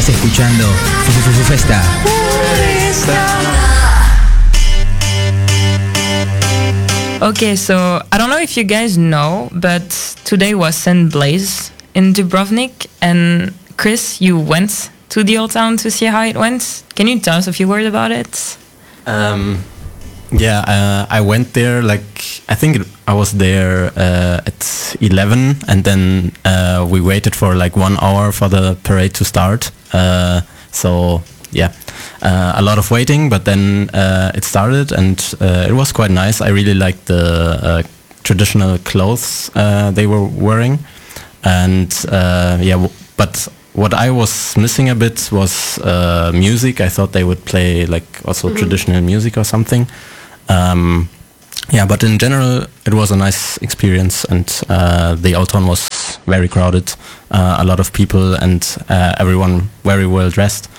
Estás escuchando Festa. Okay, so I don't know if you guys know, but today was St. Blaise in Dubrovnik, and Chris, you went to the old town to see how it went. Can you tell us a few words about it? I went there, I think I was there at 11, and then we waited for 1 hour for the parade to start. A lot of waiting, but then it started, and it was quite nice. I really liked the traditional clothes they were wearing, and but what I was missing a bit was music. I thought they would play also traditional music or something. But in general, it was a nice experience, and the old town was very crowded, a lot of people, and everyone very well dressed.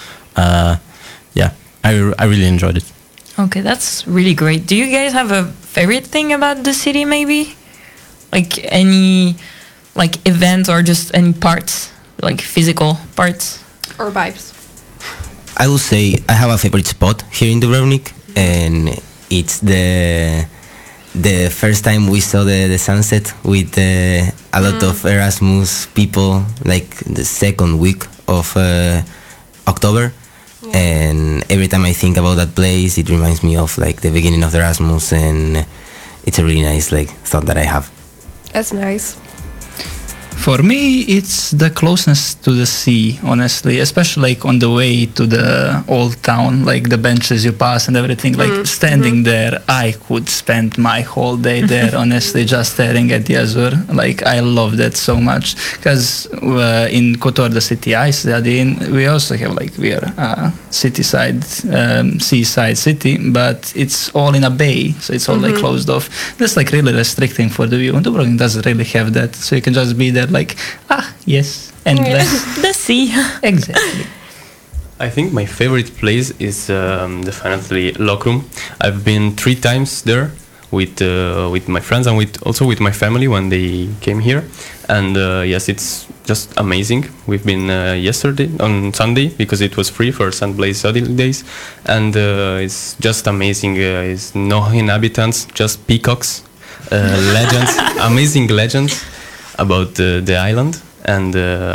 I really enjoyed it. Okay, that's really great. Do you guys have a favorite thing about the city, maybe? Any event or just any parts, physical parts? Or vibes? I would say I have a favorite spot here in Dubrovnik, and it's the first time we saw the sunset with a lot of Erasmus people, the second week of October. And every time I think about that place, it reminds me of the beginning of the Erasmus, and it's a really nice thought that I have. That's nice. For me, it's the closeness to the sea, honestly, especially on the way to the old town, the benches you pass and everything, standing there, I could spend my whole day there, honestly, just staring at the Azure. I love that so much, because in Kotor, the city I study in, we also have, we are a city-side, seaside city, but it's all in a bay, so it's all closed off. That's really restricting for the view, and Dubrovnik doesn't really have that, so you can just be there yes, endless. The sea. Exactly. I think my favorite place is definitely Lokrum. I've been 3 times there with my friends and also with my family when they came here. And yes, it's just amazing. We've been yesterday on Sunday because it was free for St. Blaise holidays, and it's just amazing. It's no inhabitants, just peacocks, legends, amazing legends about the island, and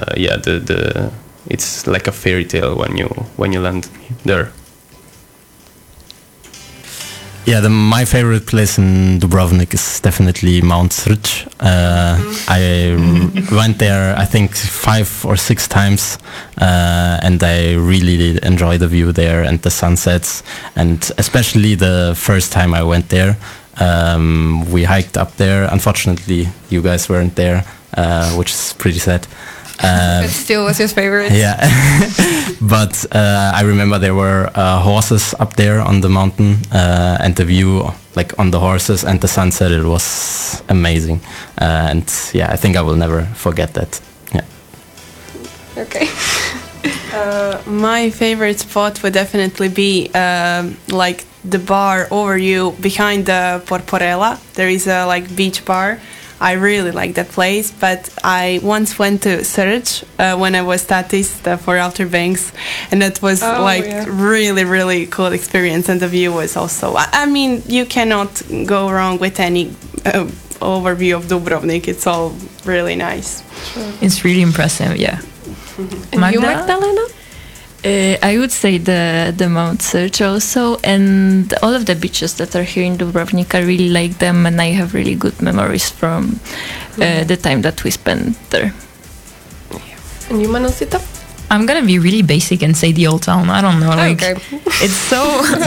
it's like a fairy tale when you land there. My favorite place in Dubrovnik is definitely Mount Srđ. I went there, I think 5 or 6 times, and I really enjoy the view there and the sunsets, and especially the first time I went there. We hiked up there. Unfortunately, you guys weren't there, which is pretty sad. It still was his favorite. Yeah, but I remember there were horses up there on the mountain, and the view, on the horses and the sunset, it was amazing. And I think I will never forget that. Yeah. Okay. My favorite spot would definitely be the bar over you behind the Porporella. There is a beach bar. I really like that place, but I once went to Srđ when I was statist for Outer Banks, and that was really, really cool experience, and the view was also, I mean, you cannot go wrong with any overview of Dubrovnik. It's all really nice. It's really impressive, yeah. And you, Magdalena? I would say the Mount Srđ also, and all of the beaches that are here in Dubrovnik. I really like them, and I have really good memories from the time that we spent there. And you, Manosita? I'm gonna be really basic and say the old town. I don't know, okay. It's so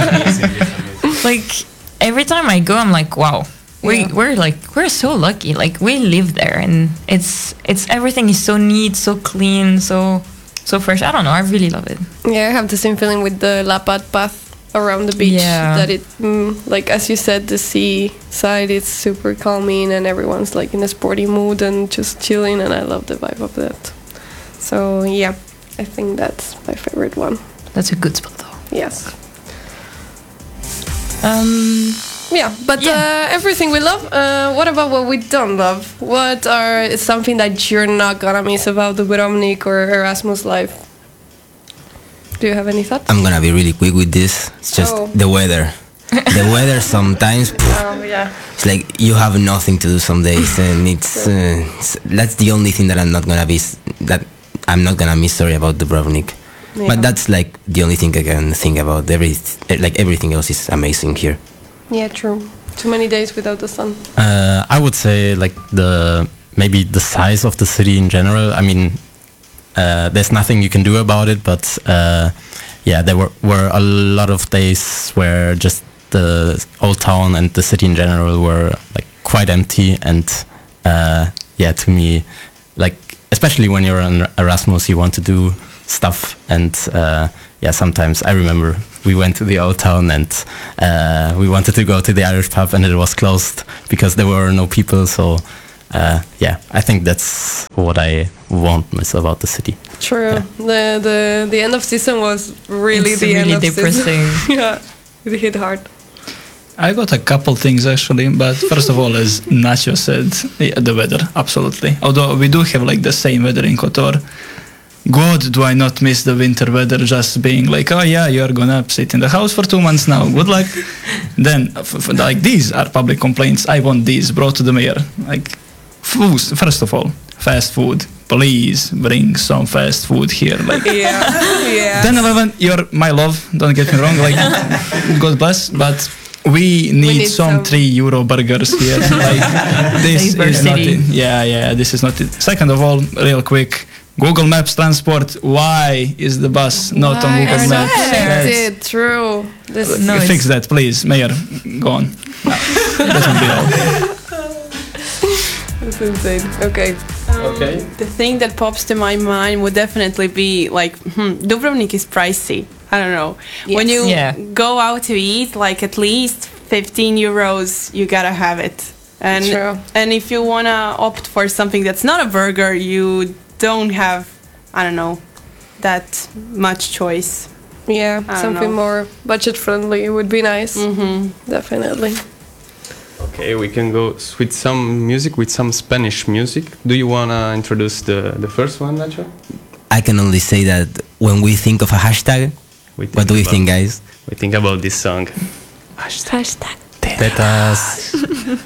every time I go, I'm wow. We're so lucky. We live there, and it's everything is so neat, so clean, so fresh. I don't know. I really love it. Yeah, I have the same feeling with the Lapad path around the beach. Yeah. That it, as you said, the sea side, it's super calming, and everyone's in a sporty mood and just chilling, and I love the vibe of that. So yeah, I think that's my favorite one. That's a good spot, though. Yes. Yeah, but everything we love. What about what we don't love? What are something that you're not gonna miss about Dubrovnik or Erasmus life? Do you have any thoughts? I'm gonna be really quick with this. It's just the weather. The weather sometimes. Yeah. It's like you have nothing to do some days, and that's the only thing that I'm not gonna miss. Sorry about Dubrovnik. Yeah. But that's like the only thing I can think about. Everything else is amazing here. Yeah, true. Too many days without the sun. I would say like maybe the size of the city in general. I mean, there's nothing you can do about it, but yeah, there were a lot of days where just the old town and the city in general were like quite empty, and yeah, to me, like especially when you're on Erasmus, you want to do stuff, and yeah, sometimes I remember we went to the old town and we wanted to go to the Irish pub and it was closed because there were no people. So yeah, I think that's what I won't miss about the city. True. Yeah. The end of season was really It's the really end of depressing. season. Yeah, it hit hard. I got a couple things actually, but first of all, as Nacho said, yeah, the weather, absolutely. Although we do have like the same weather in Kotor. God, do I not miss the winter weather, just being like, oh yeah, you're gonna sit in the house for 2 months now, good luck. Then, like, these are public complaints, I want these brought to the mayor. Like, first of all, fast food, please bring some fast food here. Like, Yeah. 10-11, you're my love, don't get me wrong, like, God bless, but we need some €3 burgers here. Like, this is not it. Yeah, this is not it. Second of all, real quick, Google Maps transport. Why is the bus not on Google Maps? Connected, true. Fix that, please, Mayor. Go on. No, that would be all. That's insane. Okay. Okay. The thing that pops to my mind would definitely be like, Dubrovnik is pricey. I don't know. When you go out to eat, like at least €15, you gotta have it. And True. And if you wanna opt for something that's not a burger, you don't have, I don't know, that much choice. Yeah, something more budget friendly would be nice. Mm-hmm. Definitely. Okay, we can go with some music, with some Spanish music. Do you wanna introduce the first one, Nacho? I can only say that when we think of a hashtag, what do we think, guys? We think about this song. Hashtag. Tetas.